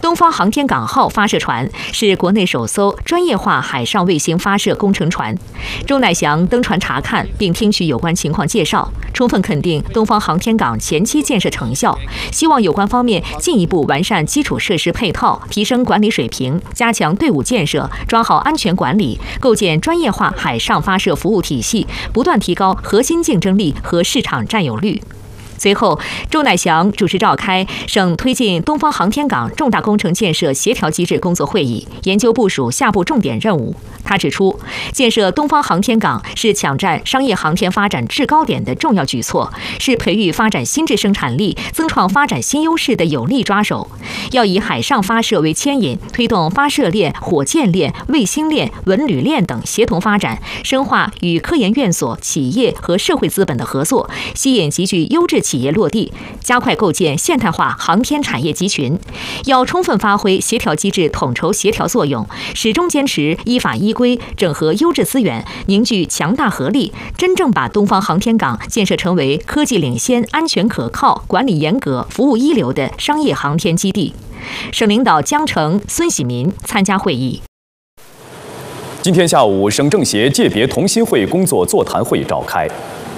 东方航天港号发射船是国内首艘专业化海上卫星发射工程船。周乃祥登船查看并听取有关情况介绍，充分肯定东方航天港前期建设成效，希望有关方面进一步完善基础设施配套，提升管理水平，加强队伍建设，抓好安全管理，构建专业化海上发射服务体系，不断提高核心竞争力和市场占有率。随后，周乃祥主持召开省推进东方航天港重大工程建设协调机制工作会议，研究部署下步重点任务。他指出，建设东方航天港是抢占商业航天发展制高点的重要举措，是培育发展新质生产力、增创发展新优势的有力抓手。要以海上发射为牵引，推动发射链、火箭链、卫星链、文旅链等协同发展，深化与科研院所、企业和社会资本的合作，吸引极具优质企业落地，加快构建现代化航天产业集群。要充分发挥协调机制统筹协调作用，始终坚持依法依规，整合优质资源，凝聚强大合力，真正把东方航天港建设成为科技领先、安全可靠、管理严格、服务一流的商业航天基地。省领导江成、孙喜民参加会议。 今天下午，省政协界别同心会工作座谈会召开。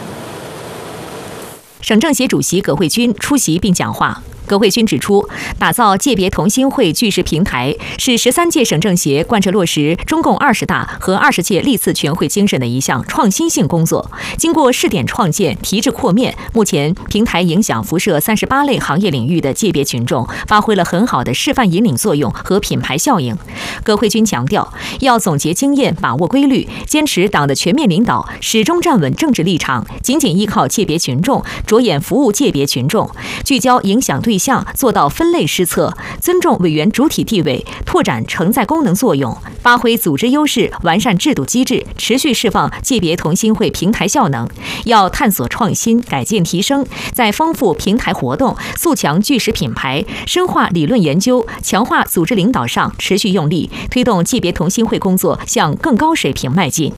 省政协主席葛慧君出席并讲话。葛慧君指出，打造界别同心会聚势平台是13届省政协贯彻落实中共20大和20届历次全会精神的一项创新性工作。经过试点创建、提质扩面，目前平台影响辐射38类行业领域的界别群众，发挥了很好的示范引领作用和品牌效应。葛慧君强调，要总结经验，把握规律，坚持党的全面领导，始终站稳政治立场，紧紧依靠界别群众，着眼服务界别群众，聚焦影响对象，做到分类施策，尊重委员主体地位，拓展承载功能作用，发挥组织优势，完善制度机制，持续释放界别同心会平台效能。要探索创新、改进提升，在丰富平台活动、塑强巨石品牌、深化理论研究、强化组织领导上持续用力，推动界别同心会工作向更高水平迈进。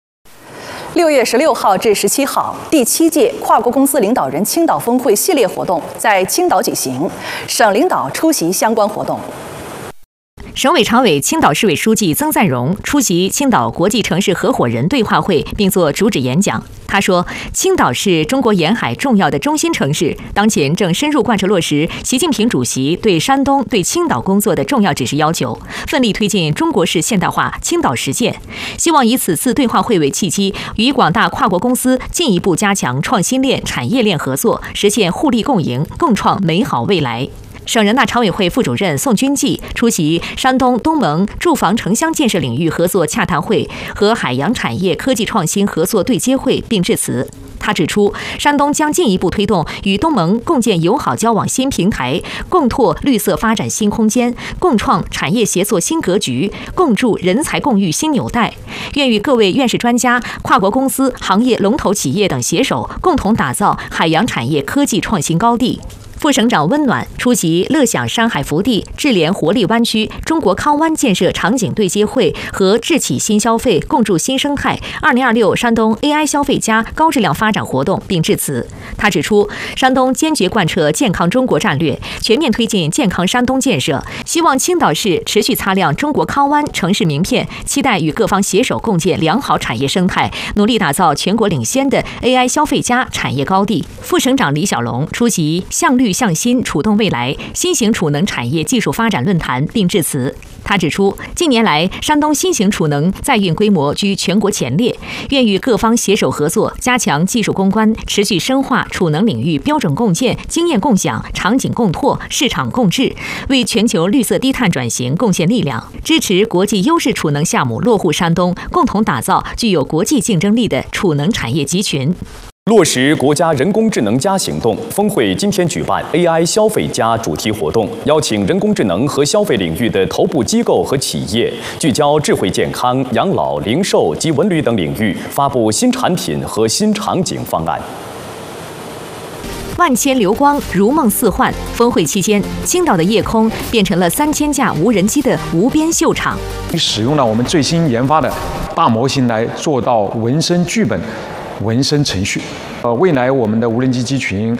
6月16号至17号，第7届跨国公司领导人青岛峰会系列活动在青岛举行，省领导出席相关活动。 省委常委、青岛市委书记曾赞荣出席青岛国际城市合伙人对话会并作主旨演讲。他说，青岛是中国沿海重要的中心城市，当前正深入贯彻落实习近平主席对山东、对青岛工作的重要指示要求，奋力推进中国式现代化青岛实践。希望以此次对话会为契机，与广大跨国公司进一步加强创新链、产业链合作，实现互利共赢，共创美好未来。省人大常委会副主任宋军纪出席山东东盟住房城乡建设领域合作洽谈会和海洋产业科技创新合作对接会并致辞。他指出，山东将进一步推动与东盟共建友好交往新平台，共拓绿色发展新空间，共创产业协作新格局，共筑人才共育新纽带。愿与各位院士专家、跨国公司、行业龙头企业等携手，共同打造海洋产业科技创新高地。副省长温暖出席乐享山海福地智联活力湾区中国康湾建设场景对接会和智启新消费共筑新生态2026山东 AI 消费加高质量发展活动并致辞。他指出，山东坚决贯彻健康中国战略，全面推进健康山东建设，希望青岛市持续擦亮中国康湾城市名片，期待与各方携手共建良好产业生态，努力打造全国领先的 AI 消费加产业高地。副省长李小龙出席向绿向新触动未来新型储能产业技术发展论坛并致辞。他指出，近年来山东新型储能载运规模居全国前列，愿与各方携手合作，加强技术攻关，持续深化储能领域标准共建、经验共享、场景共拓、市场共治，为全球绿色低碳转型贡献力量，支持国际优势储能项目落户山东，共同打造具有国际竞争力的储能产业集群。 落实国家人工智能加行动，峰会今天举办 AI 消费加主题活动，邀请人工智能和消费领域的头部机构和企业，聚焦智慧健康、养老、零售及文旅等领域，发布新产品和新场景方案。 万千流光如梦似幻，峰会期间，青岛的夜空变成了3000架无人机的无边秀场。 使用了我们最新研发的大模型来做到纹身剧本、纹身程序。未来我们的无人机机群，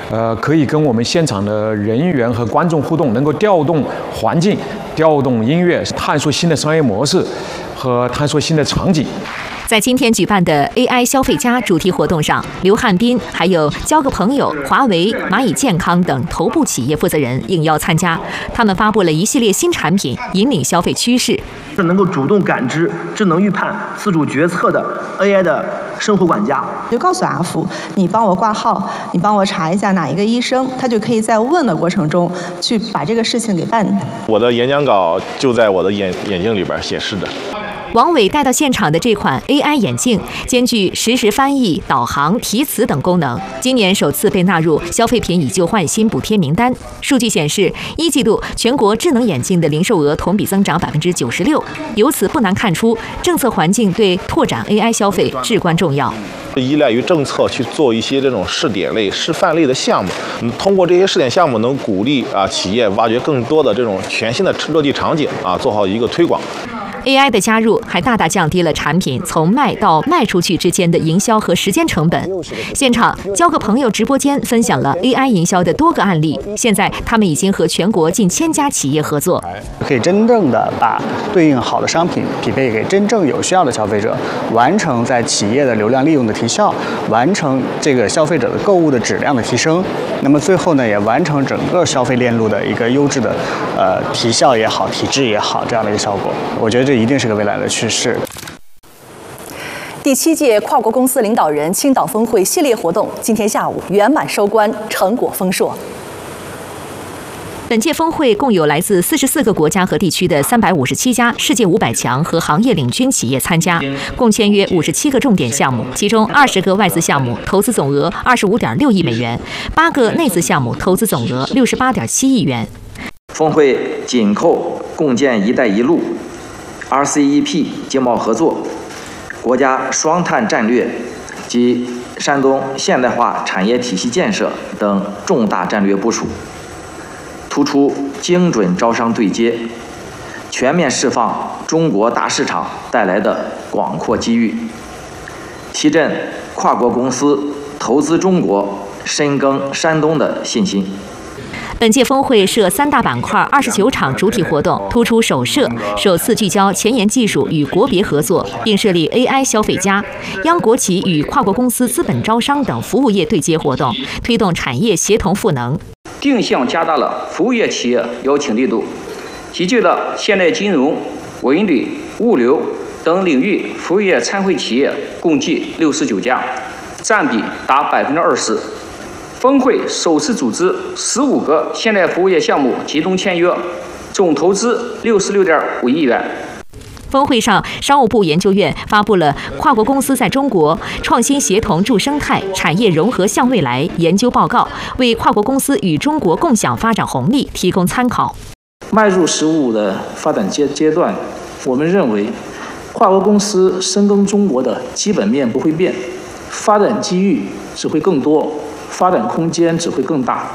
可以跟我们现场的人员和观众互动，能够调动环境、调动音乐，探索新的商业模式和探索新的场景。 在今天举办的 AI 消费家主题活动上，刘汉斌还有交个朋友、华为、蚂蚁健康等头部企业负责人应邀参加。他们发布了一系列新产品，引领消费趋势。 是能够主动感知、智能预判、自主决策的 AI 的生活管家。 就告诉阿福，你帮我挂号，你帮我查一下哪一个医生，他就可以在问的过程中去把这个事情给办。 我的演讲稿就在我的眼镜里边显示着。 王伟带到现场的这款 AI 眼镜，兼具实时翻译、导航、提词等功能，今年首次被纳入消费品以旧换新补贴名单。数据显示，一季度全国智能眼镜的零售额同比增长96%，由此不难看出，政策环境对拓展 AI 消费至关重要。 依赖于政策去做一些这种试点类、示范类的项目，通过这些试点项目，能鼓励企业挖掘更多的这种全新的落地场景做好一个推广。 AI 的加入还大大降低了产品从卖到卖出去之间的营销和时间成本。现场交个朋友直播间分享了 AI 营销的多个案例，现在他们已经和全国近1000家企业合作， 可以真正的把对应好的商品匹配给真正有需要的消费者，完成在企业的流量利用的提效，完成这个消费者的购物的质量的提升。那么最后呢，也完成整个消费链路的一个优质的提效也好、体质也好这样的一个效果。我觉得这一定是个未来的趋势。 第7届跨国公司领导人青岛峰会系列活动今天下午圆满收官，成果丰硕。 本届峰会共有来自44个国家和地区的357家世界500强和行业领军企业参加，共签约57个重点项目，其中20个外资项目投资总额25.6亿美元，8个内资项目投资总额68.7亿元。 峰会紧扣共建“一带一路”、RCEP 经贸合作、国家双碳战略及山东现代化产业体系建设等重大战略部署，突出精准招商对接，全面释放中国大市场带来的广阔机遇，提振跨国公司投资中国、深耕山东的信心。 本届峰会设3大板块，29场主体活动，突出首次聚焦前沿技术与国别合作，并设立 AI 消费家、央国企与跨国公司资本招商等服务业对接活动，推动产业协同赋能。 定向加大了服务业企业邀请力度，集聚了现代金融、文旅、物流等领域服务业参会企业共计69家，占比达20%。峰会首次组织15个现代服务业项目集中签约，总投资66.5亿元。 峰会上，商务部研究院发布了《跨国公司在中国创新协同助生态产业融合向未来》研究报告，为跨国公司与中国共享发展红利提供参考。 迈入15的发展阶段，我们认为，跨国公司深耕中国的基本面不会变，发展机遇只会更多，发展空间只会更大。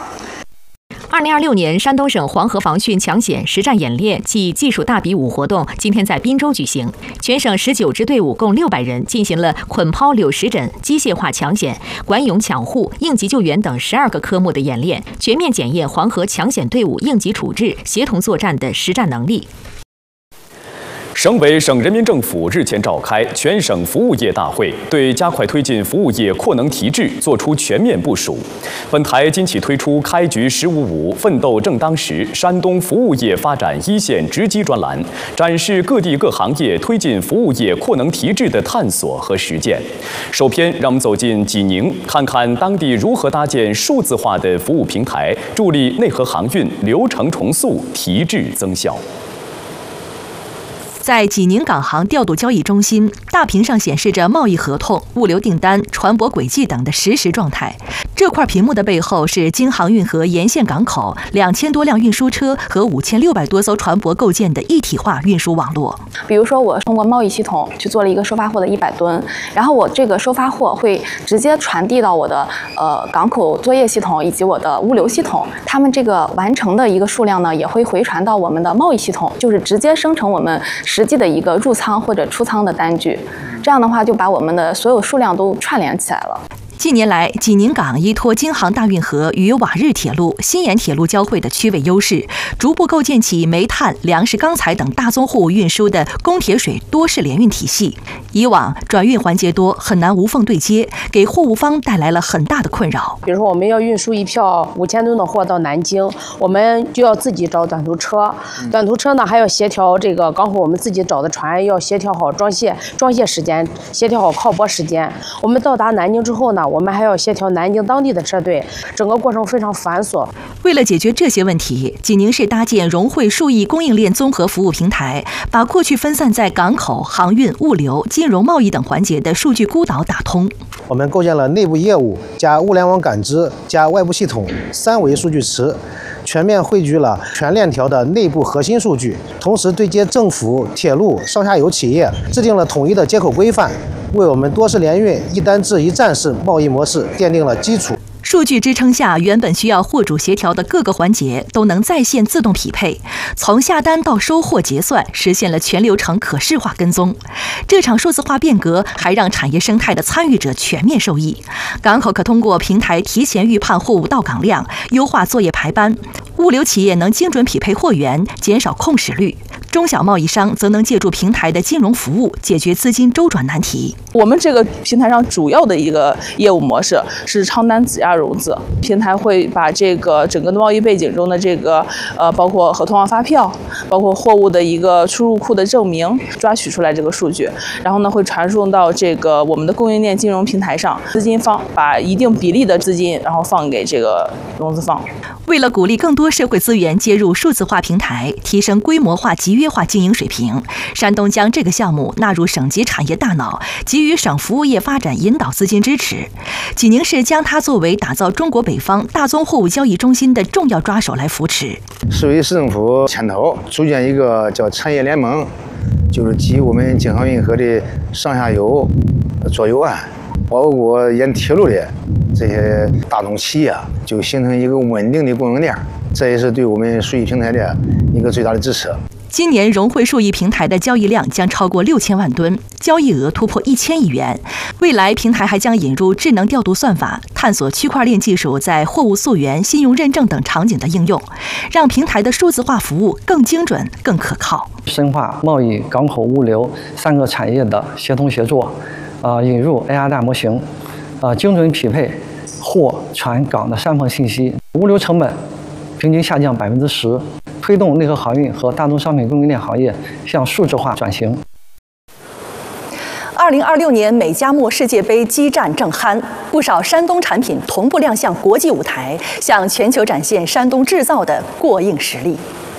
2026年山东省黄河防汛抢险实战演练暨技术大比武活动今天在滨州举行，全省19支队伍共600人进行了捆抛柳石枕、机械化抢险、管涌抢护、应急救援等12个科目的演练，全面检验黄河抢险队伍应急处置、协同作战的实战能力。 省委省人民政府日前召开全省服务业大会，对加快推进服务业扩能提质作出全面部署。本台今起推出开局“15.5奋斗正当时”山东服务业发展一线直击专栏，展示各地各行业推进服务业扩能提质的探索和实践。首篇让我们走进济宁，看看当地如何搭建数字化的服务平台，助力内河航运流程重塑、提质增效。 在济宁港航调度交易中心，大屏上显示着贸易合同、物流订单、船舶轨迹等的实时状态。这块屏幕的背后是京杭运河沿线港口2000多辆运输车和5600多艘船舶构建的一体化运输网络。 比如说，我通过贸易系统去做了一个收发货的100吨，然后我这个收发货会直接传递到我的港口作业系统以及我的物流系统，他们这个完成的一个数量呢，也会回传到我们的贸易系统，就是直接生成我们实际的一个入仓或者出仓的单据。这样的话，就把我们的所有数量都串联起来了。 近年来，济宁港依托京杭大运河与瓦日铁路、新延铁路交汇的区位优势，逐步构建起煤炭、粮食、钢材等大宗货物运输的供铁水多式联运体系。以往转运环节多，很难无缝对接，给货物方带来了很大的困扰。 比如说，我们要运输一票5000吨的货到南京，我们就要自己找短途车，短途车呢还要协调这个港口我们自己找的船，要协调好装卸时间，协调好靠泊时间。我们到达南京之后呢，我们还要协调南京当地的车队，整个过程非常繁琐。 为了解决这些问题，济宁市搭建融汇数亿供应链综合服务平台，把过去分散在港口、航运、物流、金融、贸易等环节的数据孤岛打通。 我们构建了内部业务加物联网感知加外部系统3维数据池，全面汇聚了全链条的内部核心数据，同时对接政府、铁路、上下游企业，制定了统一的接口规范，为我们多式联运、一单制一站式贸易模式奠定了基础。 数据支撑下，原本需要货主协调的各个环节都能在线自动匹配，从下单到收货结算，实现了全流程可视化跟踪。这场数字化变革还让产业生态的参与者全面受益。港口可通过平台提前预判货物到港量，优化作业排班；物流企业能精准匹配货源，减少空驶率；中小贸易商则能借助平台的金融服务，解决资金周转难题。 我们这个平台上主要的一个业务模式是仓单质押融资，平台会把这个整个的贸易背景中的这个包括合同发票，包括货物的一个出入库的证明，抓取出来这个数据，然后呢会传送到这个我们的供应链金融平台上，资金方把一定比例的资金然后放给这个融资方。 为了鼓励更多社会资源接入数字化平台，提升规模化集约化经营水平，山东将这个项目纳入省级产业大脑，给予省服务业发展引导资金支持。济宁市将它作为打造中国北方大宗货物交易中心的重要抓手来扶持。 市委市政府牵头组建一个叫产业联盟，就是集我们京杭运河的上下游、左右岸，包括沿铁路的这些大宗企业，就形成一个稳定的供应链，这也是对我们数亿平台的一个最大的支持。 今年融汇数亿平台的交易量将超过6000万吨，交易额突破1000亿元。未来平台还将引入智能调度算法，探索区块链技术在货物溯源、信用认证等场景的应用，让平台的数字化服务更精准、更可靠。 深化贸易、港口、物流3个产业的协同协作，引入 AI 大模型，精准匹配货、船、港的3方信息，物流成本平均下降10%，推动内河航运和大宗商品供应链行业向数字化转型。 2026年美加墨世界杯激战正酣，不少山东产品同步亮相国际舞台，向全球展现山东制造的过硬实力。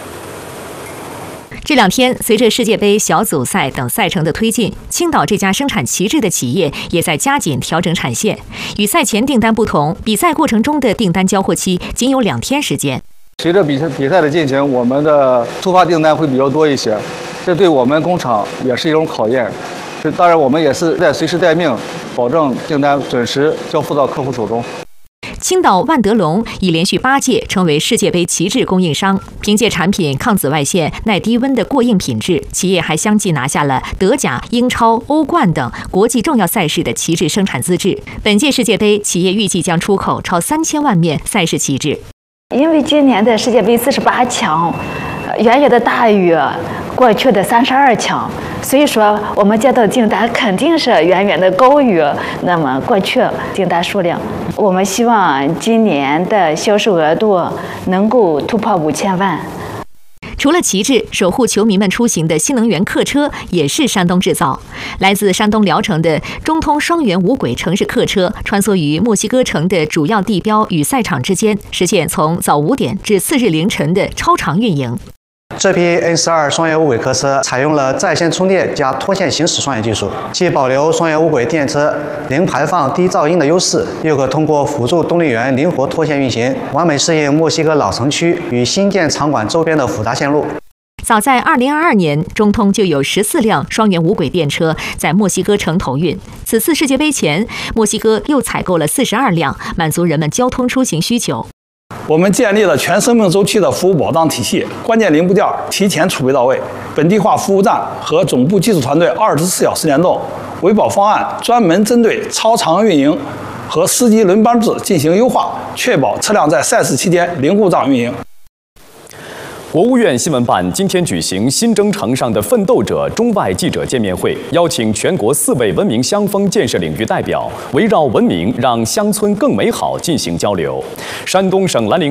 这2天，随着世界杯小组赛等赛程的推进，青岛这家生产旗帜的企业也在加紧调整产线。与赛前订单不同，比赛过程中的订单交货期仅有2天时间。 随着比赛的进行，我们的突发订单会比较多一些，这对我们工厂也是一种考验。当然，我们也是在随时待命，保证订单准时交付到客户手中。 青岛万德龙已连续8届成为世界杯旗帜供应商，凭借产品抗紫外线、耐低温的过硬品质，企业还相继拿下了德甲、英超、欧冠等国际重要赛事的旗帜生产资质。本届世界杯，企业预计将出口超3000万面赛事旗帜。 因为今年的世界杯48强，远远的大于过去的32强，所以说我们接到订单肯定是远远的高于那么过去订单数量。我们希望今年的销售额度能够突破5000万。 除了旗帜，守护球迷们出行的新能源客车也是山东制造。来自山东聊城的中通双元无轨城市客车，穿梭于墨西哥城的主要地标与赛场之间，实现从早5点至次日凌晨的超长运营。 这批 N12双元无轨客车采用了在线充电加脱线行驶双元技术，既保留双元无轨电车零排放、低噪音的优势，又可通过辅助动力源灵活脱线运行，完美适应墨西哥老城区与新建场馆周边的复杂线路。 早在2022年，中通就有14辆双元无轨电车在墨西哥城投运。此次世界杯前，墨西哥又采购了42辆，满足人们交通出行需求。 我们建立了全生命周期的服务保障体系，关键零部件提前储备到位，本地化服务站和总部技术团队24小时联动，维保方案专门针对超长运营和司机轮班制进行优化，确保车辆在赛事期间零故障运营。 国务院新闻办今天举行新征程上的奋斗者中外记者见面会，邀请全国4位文明乡风建设领域代表，围绕文明让乡村更美好进行交流。山东省兰陵